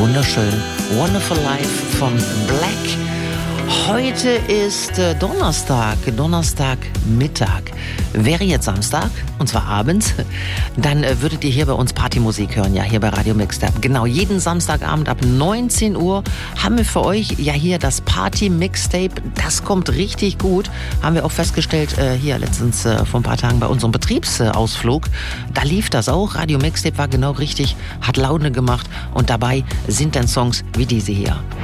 wunderschön. Wonderful Life von Black. Heute ist Donnerstagmittag. Wäre jetzt Samstag, und zwar abends, dann würdet ihr hier bei uns Partymusik hören, ja, hier bei Radio Mixtape. Genau, jeden Samstagabend ab 19 Uhr haben wir für euch ja hier das Party-Mixtape. Das kommt richtig gut. Haben wir auch festgestellt, hier letztens vor ein paar Tagen bei unserem Betriebsausflug. Da lief das auch. Radio Mixtape war genau richtig, hat Laune gemacht und dabei sind dann Songs wie diese hier.